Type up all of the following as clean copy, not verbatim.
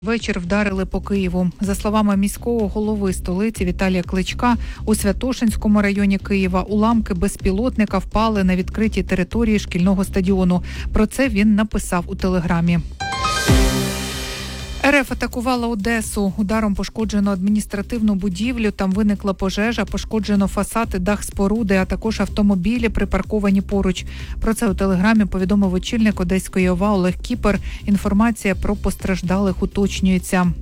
Вечір вдарили по Києву. За словами міського голови столиці Віталія Кличка, у Святошинському районі Києва уламки безпілотника впали на відкритій території шкільного стадіону. Про це він написав у телеграмі. РФ атакувала Одесу. Ударом пошкоджено адміністративну будівлю, там виникла пожежа, пошкоджено фасад і дах споруди, а також автомобілі, припарковані поруч. Про це у телеграмі повідомив очільник Одеської ОВА Олег Кіпер. Інформація про постраждалих уточнюється.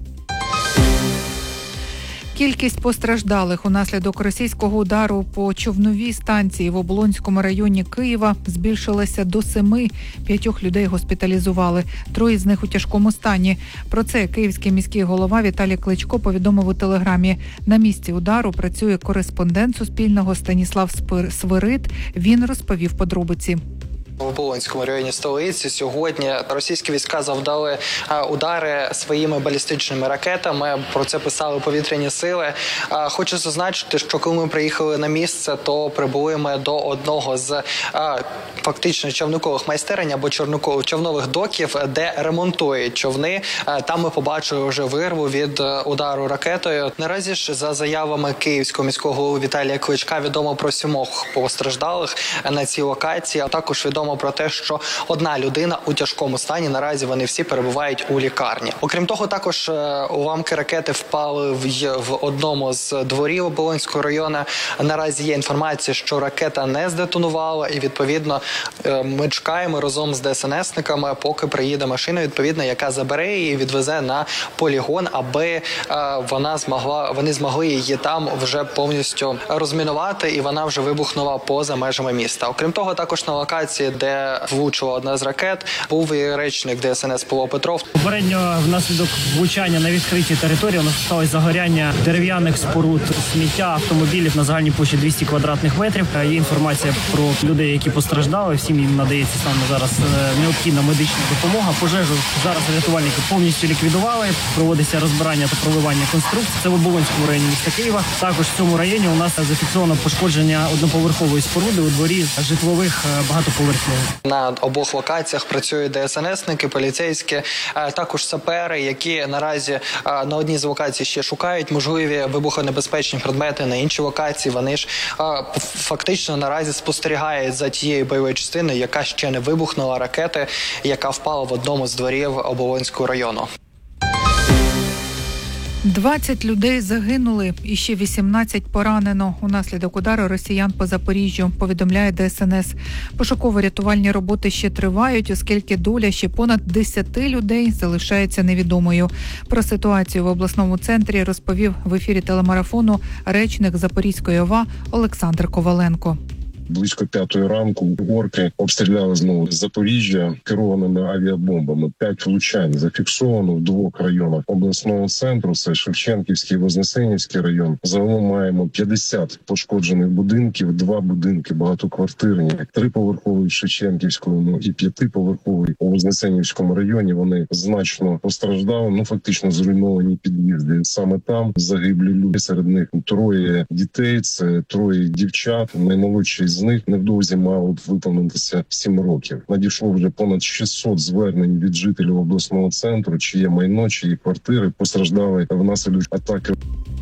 Кількість постраждалих унаслідок російського удару по човновій станції в Оболонському районі Києва збільшилася до 7. 5 людей госпіталізували. 3 з них у тяжкому стані. Про це київський міський голова Віталій Кличко повідомив у телеграмі. На місці удару працює кореспондент Суспільного Станіслав Свирид. Він розповів подробиці. В Оболонському районі столиці сьогодні російські війська завдали удари своїми балістичними ракетами. Про це писали повітряні сили. Хочу зазначити, що коли ми приїхали на місце, то прибули ми до одного з фактично човникових майстерень або човнових доків, де ремонтують човни. Там ми побачили вже вирву від удару ракетою. Наразі ж, за заявами київського міського голови Віталія Кличка, відомо про 7 постраждалих на цій локації, а також відомо про те, що 1 людина у тяжкому стані. Наразі вони всі перебувають у лікарні. Окрім того, також уламки ракети впали в одному з дворів Оболонського району. Наразі є інформація, що ракета не здетонувала, і відповідно ми чекаємо разом з ДСНСниками, поки приїде машина, відповідно, яка забере її і відвезе на полігон, аби вони змогли її там вже повністю розмінувати, і вона вже вибухнула поза межами міста. Окрім того, також на локації, де влучила одна з ракет, був і речник ДСНС Павло Петров. Попередньо внаслідок влучання на відкритій території у нас сталося загоряння дерев'яних споруд, сміття, автомобілів на загальній площі 200 квадратних метрів. Є інформація про людей, які постраждали. Всім їм надається саме зараз необхідна медична допомога. Пожежу зараз рятувальники повністю ліквідували. Проводиться розбирання та проливання конструкцій. Це в Оболонському районі міста Києва. Також в цьому районі у нас зафіксовано пошкодження одноповерхової споруди у дворі житлових багатоповерхівок. На обох локаціях працюють ДСНСники, поліцейські, також сапери, які наразі на одній з локацій ще шукають можливі вибухонебезпечні предмети, на іншій локації вони ж фактично наразі спостерігають за тією бойовою частиною, яка ще не вибухнула, ракети, яка впала в одному з дворів Оболонського району. 20 людей загинули і ще 18 поранено унаслідок удару росіян по Запоріжжю, повідомляє ДСНС. Пошуково-рятувальні роботи ще тривають, оскільки доля ще понад 10 людей залишається невідомою. Про ситуацію в обласному центрі розповів в ефірі телемарафону речник Запорізької ОВА Олександр Коваленко. Близько 5 ранку орки обстріляли знову Запоріжжя керованими авіабомбами. 5 влучань зафіксовано в 2 районах обласного центру. Це Шевченківський і Вознесенівський район. Загалом маємо 50 пошкоджених будинків, 2 будинки багатоквартирні, 3-поверховий в Шевченківському і 5-поверховий у Вознесенівському районі. Вони значно постраждали, фактично зруйновані під'їзди. Саме там загиблі люди, серед них 3 дітей, це 3 дівчат, наймолодший з них невдовзі мав виповнитися 7 років. Надійшло вже понад 600 звернень від жителів обласного центру, чиє майно, чиї квартири постраждали внаслідок атаки.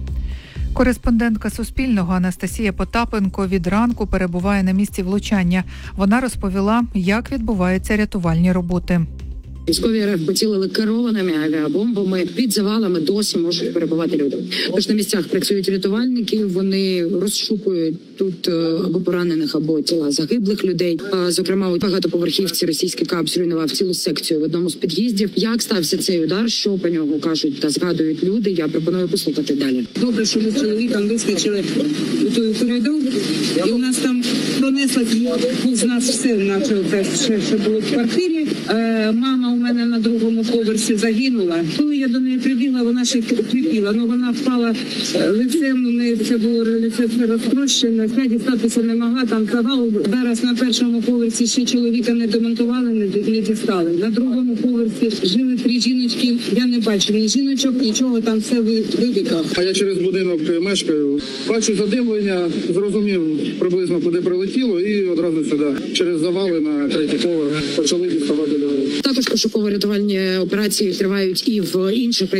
Кореспондентка Суспільного Анастасія Потапенко від ранку перебуває на місці влучання. Вона розповіла, як відбуваються рятувальні роботи. Військові РФ поцілили керованими авіабомбами. Під завалами досі можуть перебувати люди. Тож на місцях працюють рятувальники, вони розшукують тут або поранених, або тіла загиблих людей. Зокрема, у багатоповерхівці російський КАП зруйнував цілу секцію в одному з під'їздів. Як стався цей удар, що про нього кажуть та згадують люди, я пропоную послухати далі. Добре, що ми з чоловіком вискочили у той коридор, і у нас там пронесло з нас все, наче що було в квартирі. Мама у мене на 2-му поверсі загинула. Коли я до неї прибігла, вона ще кріпіла. Вона впала лицем, у неї це було лице розтрощене. Я дістатися не могла, там завал. Зараз на 1-му поверсі ще чоловіка не демонтували, не дістали. На 2-му поверсі жили 3 жіночки. Я не бачу ні жіночок, нічого, там все вибігло. А я через будинок мешкаю. Бачу задимлення, зрозумів приблизно, куди прилетіло, і одразу сюди. Через завали на 3-й поверх почали діставати людей. Також Пошуково-рятувальні операції тривають і в інших